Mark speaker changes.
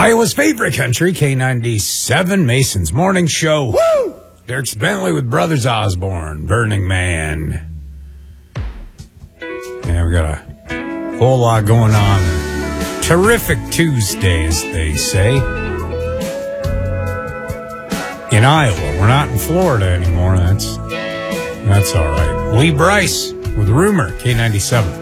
Speaker 1: Iowa's favorite country, K97, Mason's Morning Show. Woo! Dirk Bentley with Brothers Osborne, Burning Man. Yeah, we got a whole lot going on. Terrific Tuesday, as they say. In Iowa. We're not in Florida anymore. That's all right. Lee Bryce with Rumor, K97.